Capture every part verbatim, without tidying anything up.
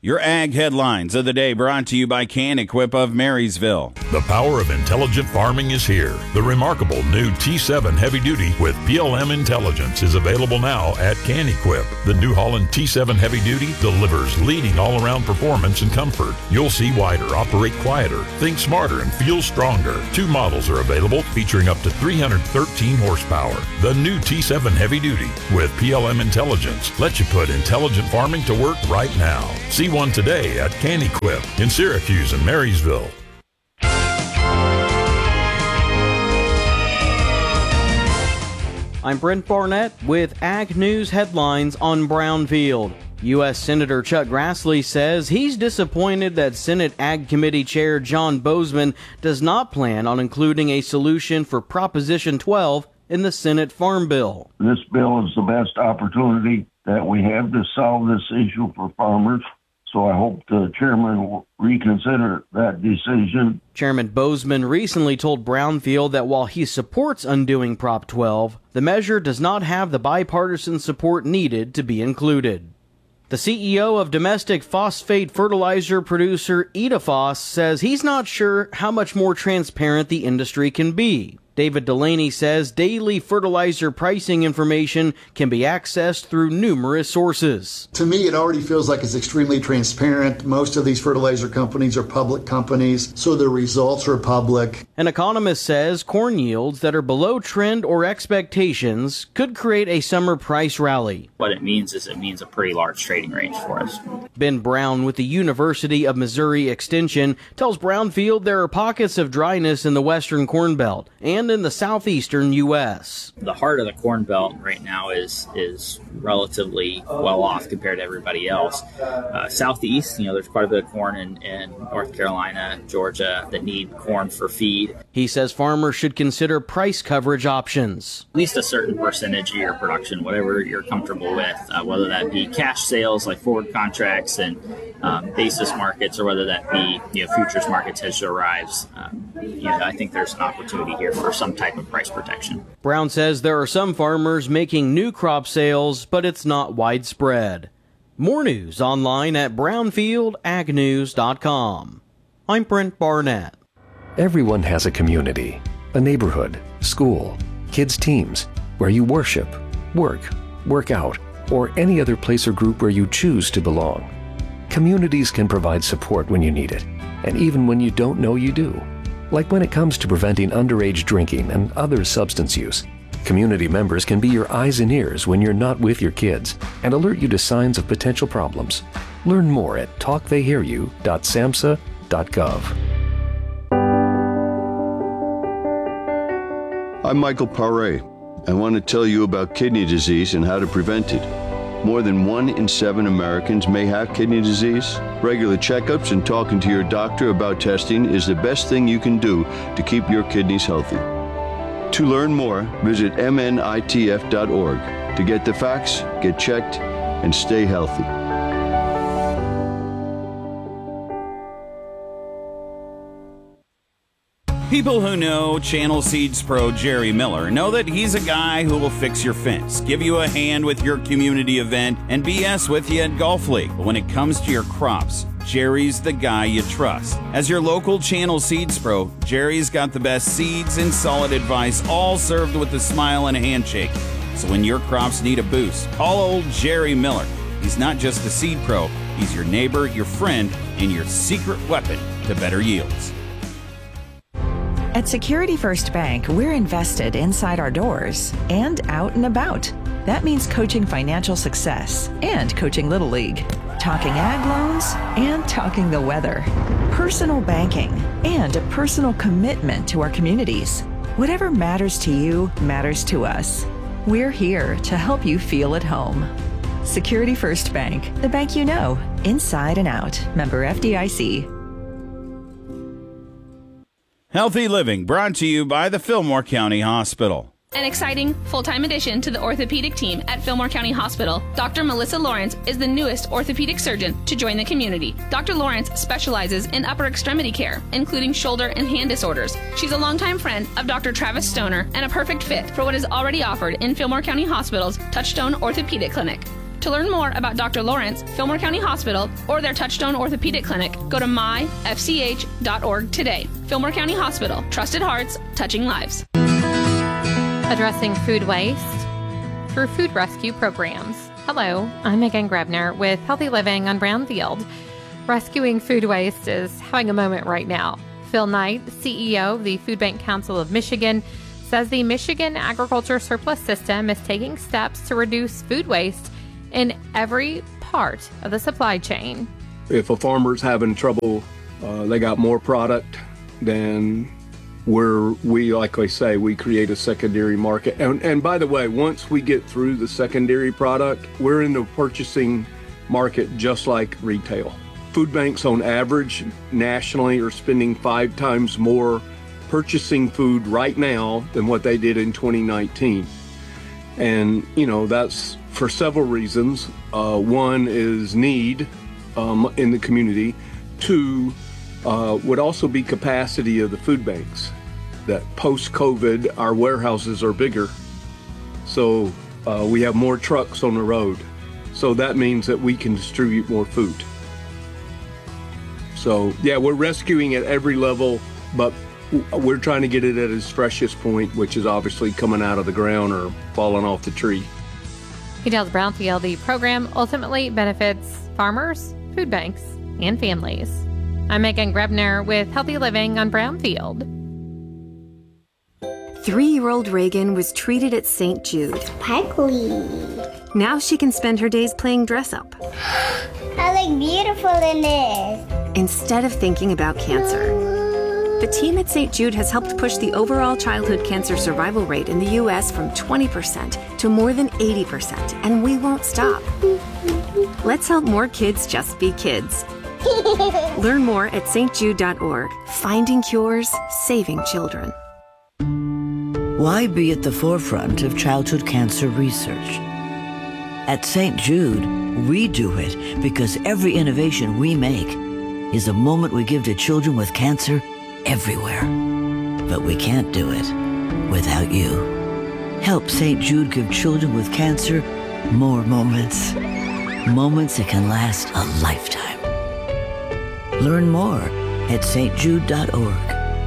Your Ag Headlines of the Day brought to you by Can-Equip of Marysville. The power of intelligent farming is here. The remarkable new T seven Heavy Duty with P L M Intelligence is available now at Can-Equip. The New Holland T seven Heavy Duty delivers leading all-around performance and comfort. You'll see wider, operate quieter, think smarter, and feel stronger. Two models are available featuring up to three hundred thirteen horsepower. The new T seven Heavy Duty with P L M Intelligence lets you put intelligent farming to work right now. See one today at Can-Equip in Syracuse and Marysville. I'm Brent Barnett with Ag News Headlines on Brownfield. U S Senator Chuck Grassley says he's disappointed that Senate Ag Committee Chair John Boozman does not plan on including a solution for Proposition twelve in the Senate Farm Bill. This bill is the best opportunity that we have to solve this issue for farmers. So I hope the chairman will reconsider that decision. Chairman Boozman recently told Brownfield that while he supports undoing Prop twelve, the measure does not have the bipartisan support needed to be included. The C E O of domestic phosphate fertilizer producer Itafos says he's not sure how much more transparent the industry can be. David Delaney says daily fertilizer pricing information can be accessed through numerous sources. To me, it already feels like it's extremely transparent. Most of these fertilizer companies are public companies, so the results are public. An economist says corn yields that are below trend or expectations could create a summer price rally. What it means is it means a pretty large trading range for us. Ben Brown with the University of Missouri Extension tells Brownfield there are pockets of dryness in the western Corn Belt and in the southeastern U S. The heart of the Corn Belt right now is is relatively well off compared to everybody else. Uh, southeast, you know, there's quite a bit of corn in, in North Carolina, Georgia that need corn for feed. He says farmers should consider price coverage options. At least a certain percentage of your production, whatever you're comfortable with, uh, whether that be cash sales like forward contracts and um, basis markets, or whether that be, you know, futures markets as it arrives. Um, you know, I think there's an opportunity here for some type of price protection. Brown says there are some farmers making new crop sales, but it's not widespread. More news online at brownfield ag news dot com. I'm Brent Barnett. Everyone has a community, a neighborhood, school, kids' teams, where you worship, work, work out, or any other place or group where you choose to belong. Communities can provide support when you need it, and even when you don't know you do. Like when it comes to preventing underage drinking and other substance use. Community members can be your eyes and ears when you're not with your kids and alert you to signs of potential problems. Learn more at talk they hear you dot samhsa dot gov. I'm Michael Paré. I want to tell you about kidney disease and how to prevent it. More than one in seven Americans may have kidney disease. Regular checkups and talking to your doctor about testing is the best thing you can do to keep your kidneys healthy. To learn more, visit M N I T F dot org to get the facts, get checked, and stay healthy. People who know Channel Seeds Pro Jerry Miller know that he's a guy who will fix your fence, give you a hand with your community event, and B S with you at Golf League. But when it comes to your crops, Jerry's the guy you trust. As your local Channel Seeds Pro, Jerry's got the best seeds and solid advice, all served with a smile and a handshake. So when your crops need a boost, call old Jerry Miller. He's not just a seed pro, he's your neighbor, your friend, and your secret weapon to better yields. At Security First Bank, we're invested inside our doors and out and about. That means coaching financial success and coaching Little League, talking ag loans and talking the weather, personal banking, and a personal commitment to our communities. Whatever matters to you matters to us. We're here to help you feel at home. Security First Bank, the bank you know, inside and out. Member F D I C. Healthy Living, brought to you by the Fillmore County Hospital. An exciting, full-time addition to the orthopedic team at Fillmore County Hospital, Doctor Melissa Lawrence is the newest orthopedic surgeon to join the community. Doctor Lawrence specializes in upper extremity care, including shoulder and hand disorders. She's a longtime friend of Doctor Travis Stoner and a perfect fit for what is already offered in Fillmore County Hospital's Touchstone Orthopedic Clinic. To learn more about Doctor Lawrence, Fillmore County Hospital, or their Touchstone Orthopedic Clinic, go to my f c h dot org today. Fillmore County Hospital. Trusted hearts, touching lives. Addressing food waste through food rescue programs. Hello, I'm Megan Grebner with Healthy Living on Brownfield. Rescuing food waste is having a moment right now. Phil Knight, C E O of the Food Bank Council of Michigan, says the Michigan Agriculture Surplus System is taking steps to reduce food waste in every part of the supply chain. If a farmer's having trouble, uh, they got more product, then where we, like I say, we create a secondary market. And, and by the way, once we get through the secondary product, we're in the purchasing market just like retail. Food banks on average nationally are spending five times more purchasing food right now than what they did in twenty nineteen. And, you know, that's for several reasons. Uh, one is need um, in the community. Two uh, would also be capacity of the food banks. That post-COVID, our warehouses are bigger. So uh, we have more trucks on the road. So that means that we can distribute more food. So, yeah, we're rescuing at every level, but we're trying to get it at its freshest point, which is obviously coming out of the ground or falling off the tree. He tells Brownfield the program ultimately benefits farmers, food banks, and families. I'm Megan Grebner with Healthy Living on Brownfield. Three-year-old Reagan was treated at Saint Jude. Sparkly. Now she can spend her days playing dress-up. I look beautiful in this. Instead of thinking about cancer. The team at Saint Jude has helped push the overall childhood cancer survival rate in the U S from twenty percent to more than eighty percent, and we won't stop. Let's help more kids just be kids. Learn more at s t jude dot org. Finding cures, saving children. Why be at the forefront of childhood cancer research? At Saint Jude, we do it because every innovation we make is a moment we give to children with cancer everywhere. But we can't do it without you. Help Saint Jude give children with cancer more moments. Moments that can last a lifetime. Learn more at s t jude dot org.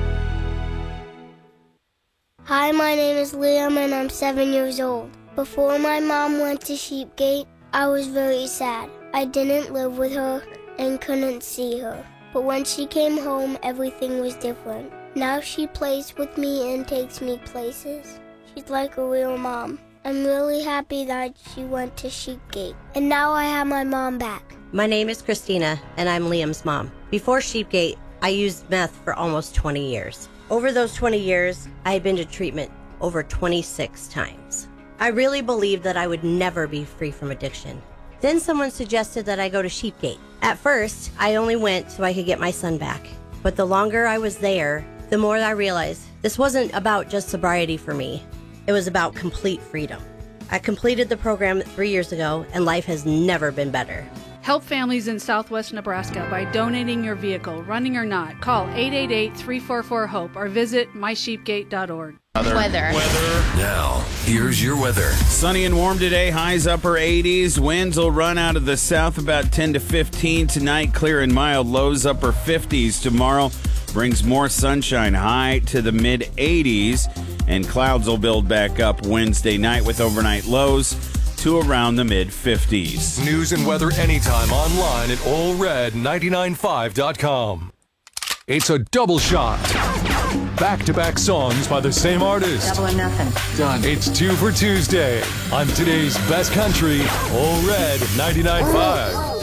Hi, my name is Liam and I'm seven years old. Before my mom went to Sheepgate, I was very sad. I didn't live with her and couldn't see her. But when she came home, everything was different. Now she plays with me and takes me places. She's like a real mom. I'm really happy that she went to Sheepgate. And now I have my mom back. My name is Christina, and I'm Liam's mom. Before Sheepgate, I used meth for almost twenty years. Over those twenty years, I had been to treatment over twenty-six times. I really believed that I would never be free from addiction. Then someone suggested that I go to Sheepgate. At first, I only went so I could get my son back. But the longer I was there, the more I realized this wasn't about just sobriety for me. It was about complete freedom. I completed the program three years ago, and life has never been better. Help families in southwest Nebraska by donating your vehicle, running or not. Call eight eight eight, three four four, HOPE or visit my sheepgate dot org. Weather. Weather. Now, here's your weather. Sunny and warm today, highs upper eighties. Winds will run out of the south about ten to fifteen tonight. Clear and mild, lows upper fifties tomorrow. Brings more sunshine, high to the mid eighties. And clouds will build back up Wednesday night with overnight lows to around the mid fifties. News and weather anytime online at all red ninety-nine five dot com. It's a double shot. Back-to-back songs by the same artist. Double or nothing. Done. It's two for Tuesday on today's best country, All Red ninety-nine five.